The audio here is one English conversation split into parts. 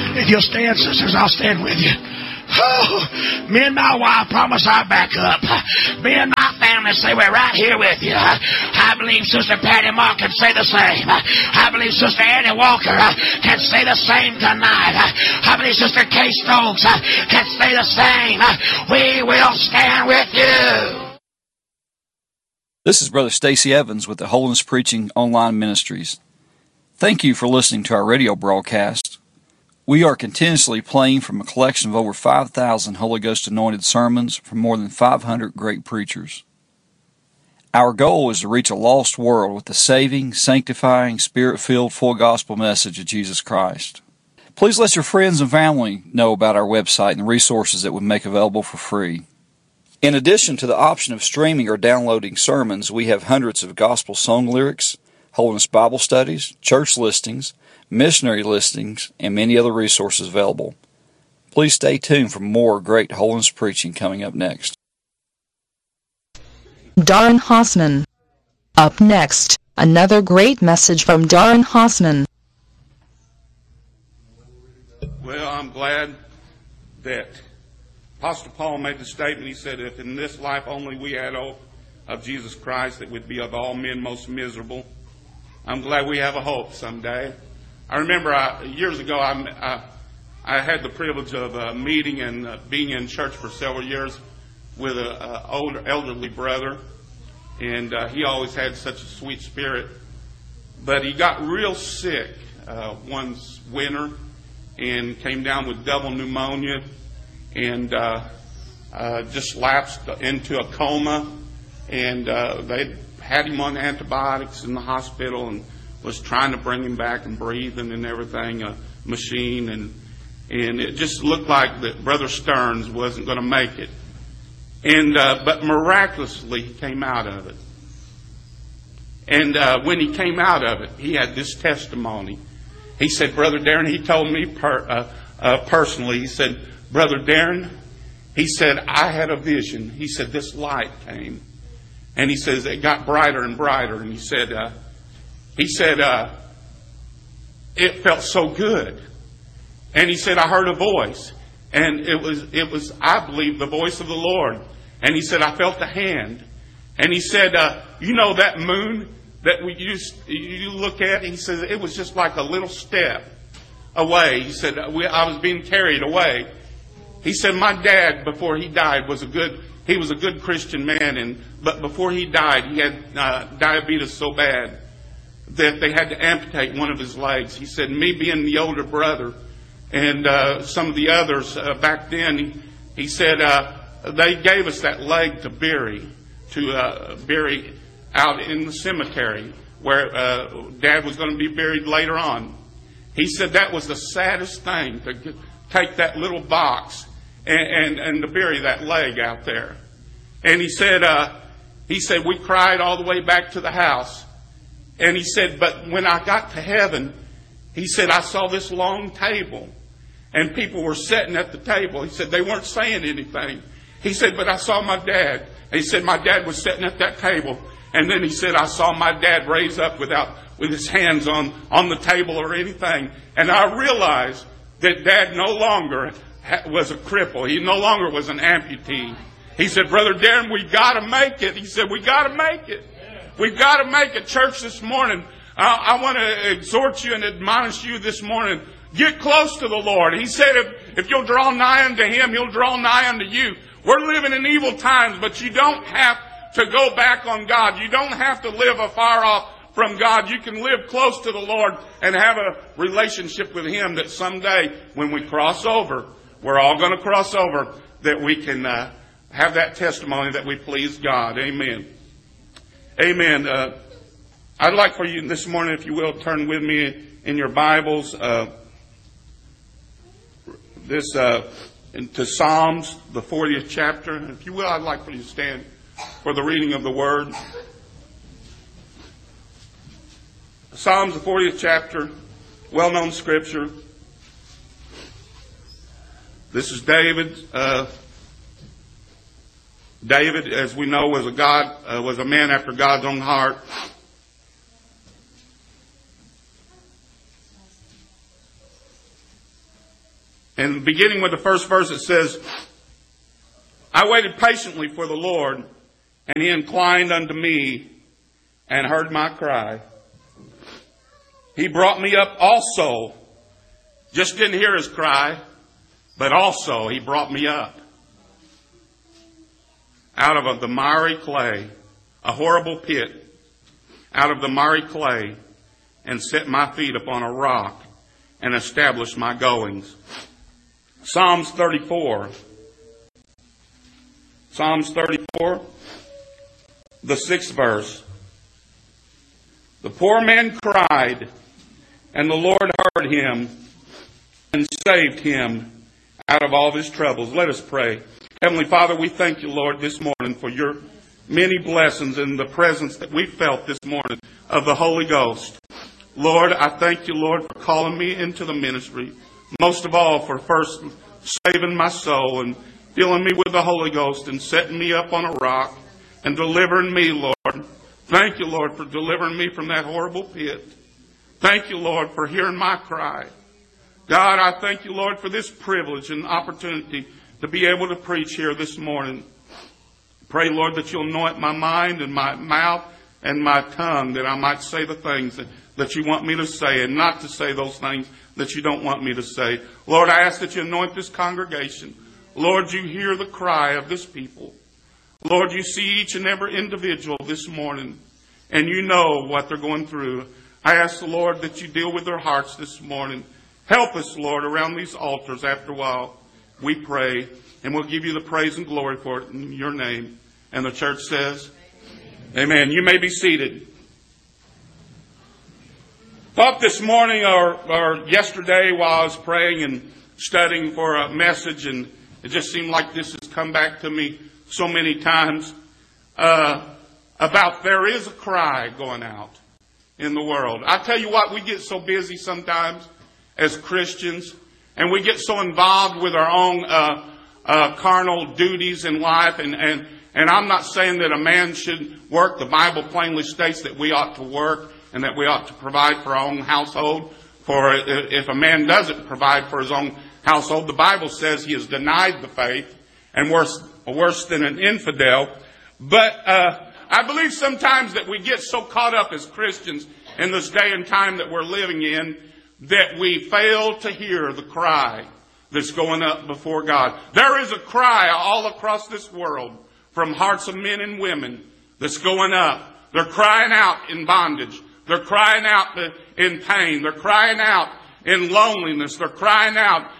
If you'll stand, sisters, I'll stand with you. Oh, me and my wife promise I'll back up. Me and my family say we're right here with you. I believe Sister Patty Moore can say the same. I believe Sister Annie Walker can say the same tonight. I believe Sister Kay Stokes can say the same. We will stand with you. This is Brother Stacy Evans with the Holiness Preaching Online Ministries. Thank you for listening to our radio broadcast. We are continuously playing from a collection of over 5,000 Holy Ghost anointed sermons from more than 500 great preachers. Our goal is to reach a lost world with the saving, sanctifying, Spirit-filled, full gospel message of Jesus Christ. Please let your friends and family know about our website and the resources that we make available for free. In addition to the option of streaming or downloading sermons, we have hundreds of gospel song lyrics, Holiness Bible studies, church listings, missionary listings, and many other resources available. Please stay tuned for more great holiness preaching coming up next. Darren Hausman. Up next, another great message from Darren Hausman. Well, I'm glad that Apostle Paul made the statement. He said, if in this life only we had hope of Jesus Christ, that would be of all men most miserable. I'm glad we have a hope someday. I remember years ago I had the privilege of meeting and being in church for several years with an older elderly brother, and he always had such a sweet spirit. But he got real sick one winter and came down with double pneumonia and just lapsed into a coma. And they had him on antibiotics in the hospital and was trying to bring him back and breathing and everything, a machine, and it just looked like that Brother Stearns wasn't going to make it. And but miraculously he came out of it. And when he came out of it, he had this testimony. He said, Brother Darren, he told me personally, he said, Brother Darren, he said, I had a vision. He said, this light came. And he says, it got brighter and brighter. And he said, it felt so good. And he said, I heard a voice. And it was, I believe, the voice of the Lord. And he said, I felt a hand. And he said, you know that moon that you look at? He said, it was just like a little step away. He said, I was being carried away. He said, my dad, before he died, was a good Christian man. But before he died, he had diabetes so bad that they had to amputate one of his legs. He said, me being the older brother and some of the others back then, he said, they gave us that leg to bury out in the cemetery where Dad was going to be buried later on. He said that was the saddest thing, to take that little box and to bury that leg out there. And he said we cried all the way back to the house. And he said, but when I got to heaven, he said, I saw this long table. And people were sitting at the table. He said, they weren't saying anything. He said, but I saw my dad. And he said, my dad was sitting at that table. And then he said, I saw my dad raise up with his hands on the table or anything. And I realized that Dad no longer was a cripple. He no longer was an amputee. He said, Brother Darren, we got to make it. He said, we got to make it. We've got to make it. Church, this morning, I want to exhort you and admonish you this morning. Get close to the Lord. He said if you'll draw nigh unto Him, He'll draw nigh unto you. We're living in evil times, but you don't have to go back on God. You don't have to live afar off from God. You can live close to the Lord and have a relationship with Him that someday when we cross over, we're all going to cross over, that we can have that testimony that we please God. Amen. Amen. I'd like for you this morning, if you will, turn with me in your Bibles into Psalms, the 40th chapter. And if you will, I'd like for you to stand for the reading of the Word. Psalms, the 40th chapter, well-known scripture. This is David. David, as we know, was a man after God's own heart. And beginning with the first verse, it says, I waited patiently for the Lord, and He inclined unto me and heard my cry. He brought me up also. Just didn't hear His cry, but also He brought me up out of the miry clay, a horrible pit, out of the miry clay, and set my feet upon a rock and established my goings. Psalms 34. Psalms 34, the 6th verse. The poor man cried, and the Lord heard him and saved him out of all his troubles. Let us pray. Heavenly Father, we thank you, Lord, this morning for your many blessings and the presence that we felt this morning of the Holy Ghost. Lord, I thank you, Lord, for calling me into the ministry. Most of all, for first saving my soul and filling me with the Holy Ghost and setting me up on a rock and delivering me, Lord. Thank you, Lord, for delivering me from that horrible pit. Thank you, Lord, for hearing my cry. God, I thank you, Lord, for this privilege and opportunity to be able to preach here this morning. Pray, Lord, that you'll anoint my mind and my mouth and my tongue, that I might say the things that you want me to say and not to say those things that you don't want me to say. Lord, I ask that you anoint this congregation. Lord, you hear the cry of this people. Lord, you see each and every individual this morning, and you know what they're going through. I ask the Lord that you deal with their hearts this morning. Help us, Lord, around these altars after a while. We pray, and we'll give you the praise and glory for it in your name. And the church says, Amen. You may be seated. Thought this morning or yesterday while I was praying and studying for a message, and it just seemed like this has come back to me so many times, about there is a cry going out in the world. I tell you what, we get so busy sometimes as Christians, and we get so involved with our own carnal duties in life. And I'm not saying that a man should work. The Bible plainly states that we ought to work and that we ought to provide for our own household. For if a man doesn't provide for his own household, the Bible says he has denied the faith and worse than an infidel. But I believe sometimes that we get so caught up as Christians in this day and time that we're living in that we fail to hear the cry that's going up before God. There is a cry all across this world from hearts of men and women that's going up. They're crying out in bondage. They're crying out in pain. They're crying out in loneliness. They're crying out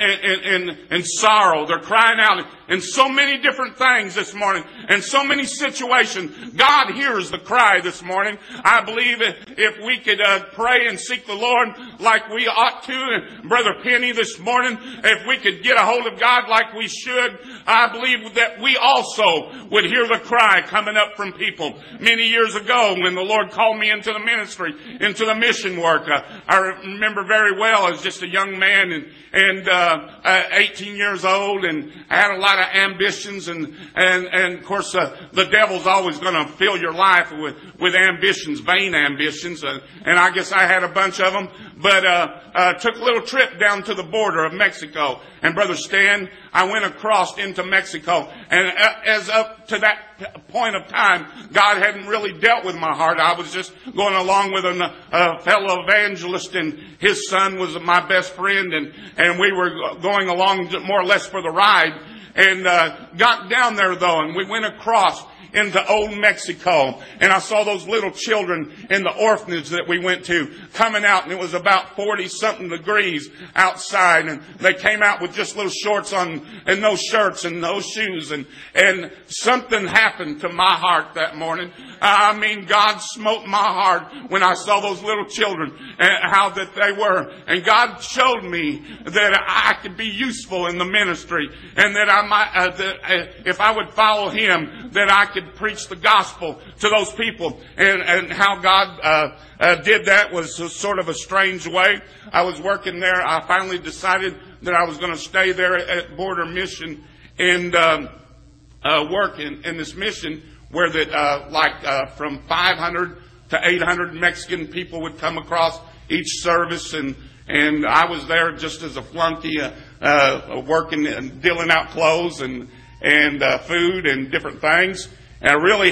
in sorrow. They're crying out in so many different things this morning, in so many situations. God hears the cry this morning. I believe if we could pray and seek the Lord like we ought to, and Brother Penny this morning, if we could get a hold of God like we should, I believe that we also would hear the cry coming up from people. Many years ago, when the Lord called me into the ministry, into the mission work, I remember very well, I was just a young man and 18 years old, and I had a lot of ambitions, and of course the devil's always going to fill your life with ambitions, vain ambitions, and I guess I had a bunch of them. But took a little trip down to the border of Mexico, and Brother Stan, I went across into Mexico, and as up to that point of time, God hadn't really dealt with my heart. I was just going along with a fellow evangelist, and his son was my best friend, and we were going along more or less for the ride, and got down there though, and we went across into old Mexico, and I saw those little children in the orphanage that we went to coming out, and it was about 40-something degrees outside, and they came out with just little shorts on and no shirts and no shoes, and something happened to my heart that morning. I mean, God smote my heart when I saw those little children and how that they were, and God showed me that I could be useful in the ministry, and that I might, if I would follow Him, that I could preach the gospel to those people. And how God did that was sort of a strange way. I was working there. I finally decided that I was going to stay there at Border Mission and work in this mission where that from 500 to 800 Mexican people would come across each service, and And I was there just as a flunky, working and dealing out clothes and food and different things. And I really